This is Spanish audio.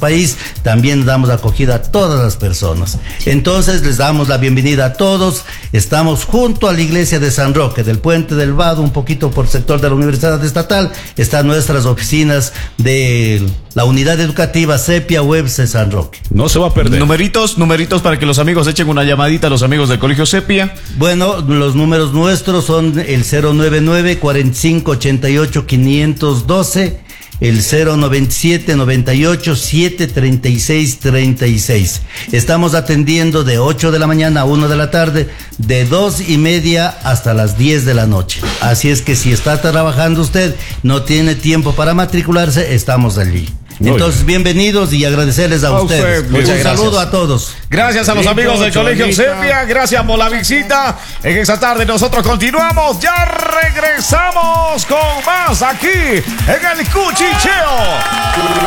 país, también damos acogida a todas las personas. Entonces les damos la bienvenida a todos. Estamos junto a la iglesia de San Roque, del Puente del Vado, un poquito por sector de la Universidad Estatal. Están nuestras oficinas de la unidad educativa Sepia Webse San Roque. No se va a perder. Numeritos para que los amigos echen una llamadita a los amigos del Colegio Sepia. Bueno, los números nuestros son el 099 45 88 512, el 097 98 7 36 36. Estamos atendiendo de 8 de la mañana a 1 de la tarde, de 2:30 hasta las 10 de la noche. Así es que si está trabajando usted, no tiene tiempo para matricularse, estamos allí. Entonces, bienvenidos y agradecerles a ustedes. Muchas gracias. Un saludo a todos. Gracias a los amigos del Colegio Sepia. Gracias por la visita. En esta tarde nosotros continuamos. Ya regresamos con más aquí en el Cuchicheo.